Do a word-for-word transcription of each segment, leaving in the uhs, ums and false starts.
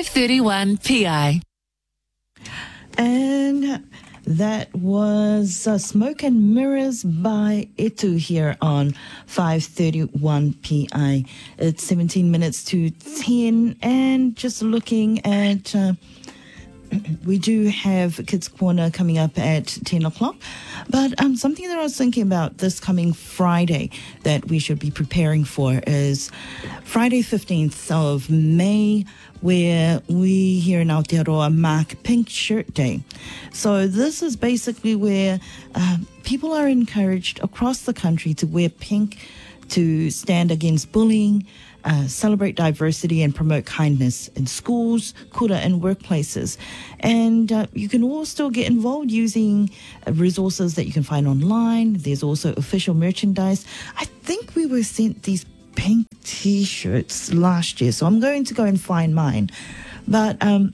thirty-one P I. And that was uh, Smoke and Mirrors by Etu here on five thirty-one P I. It's seventeen minutes to ten, and just looking at... Uh, we do have Kids Corner coming up at ten o'clock. But um, something that I was thinking about this coming Friday that we should be preparing for is Friday fifteenth of May, where we here in Aotearoa mark Pink Shirt Day. So this is basically where uh, people are encouraged across the country to wear pink to stand against bullying, Uh, celebrate diversity and promote kindness in schools, kura, and workplaces. And uh, you can all still get involved using uh, resources that you can find online. There's also official merchandise. I think we were sent these pink T-shirts last year, so I'm going to go and find mine. But um,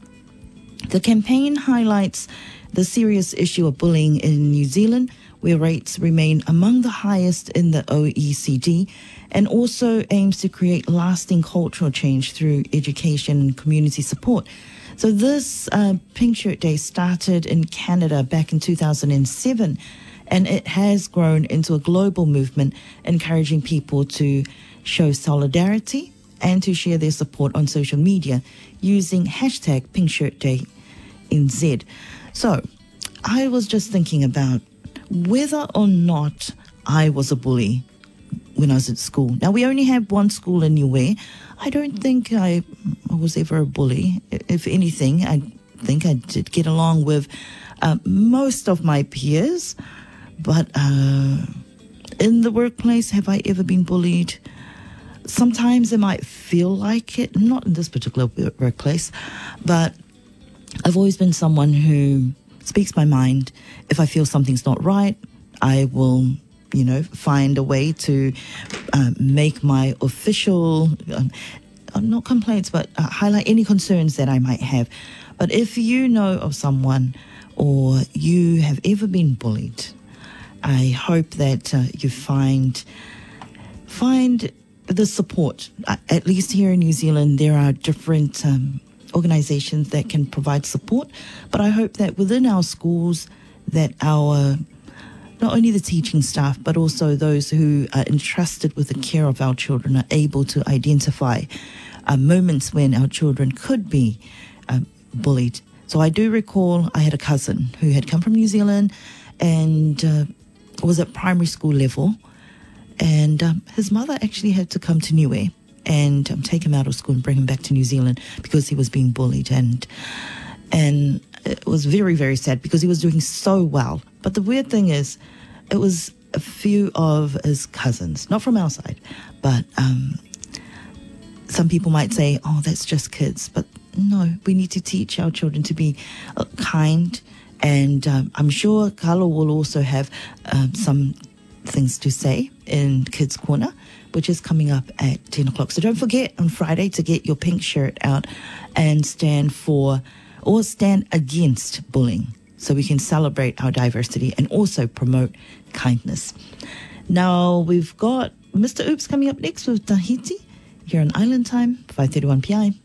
the campaign highlights the serious issue of bullying in New Zealand, where rates remain among the highest in the O E C D, and also aims to create lasting cultural change through education and community support. So this uh, Pink Shirt Day started in Canada back in two thousand seven, and it has grown into a global movement, encouraging people to show solidarity and to share their support on social media using hashtag Pink Shirt Day N Z. So I was just thinking about whether or not I was a bully when I was at school. Now, we only have one school in Niue. I don't think I, I was ever a bully. If anything, I think I did get along with uh, most of my peers. But uh, in the workplace, have I ever been bullied? Sometimes it might feel like it, not in this particular workplace, but I've always been someone who speaks my mind. If I feel something's not right, I will, you know, find a way to uh, make my official, um, not complaints, but uh, highlight any concerns that I might have. But if you know of someone or you have ever been bullied, I hope that uh, you find find the support. Uh, at least here in New Zealand, there are different Um, organizations that can provide support, but I hope that within our schools that our not only the teaching staff but also those who are entrusted with the care of our children are able to identify uh, moments when our children could be uh, bullied. So I do recall I had a cousin who had come from New Zealand and uh, was at primary school level, and um, his mother actually had to come to Niue and um, take him out of school and bring him back to New Zealand because he was being bullied. And and it was very, very sad because he was doing so well. But the weird thing is, it was a few of his cousins, not from our side, but um, some people might say, oh, that's just kids. But no, we need to teach our children to be uh, kind. And um, I'm sure Carlo will also have um, some things to say in Kids Corner, which is coming up at ten o'clock. So don't forget on Friday to get your pink shirt out and stand for or stand against bullying so we can celebrate our diversity and also promote kindness. Now we've got Mister Oops coming up next with Tahiti here on Island Time, five thirty-one P I.